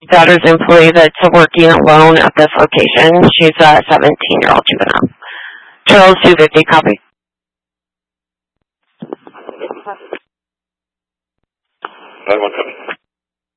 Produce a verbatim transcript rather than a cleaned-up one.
daughter's employee that's working alone at this location. She's a seventeen-year-old juvenile. Charles two fifty, copy. nine one seven.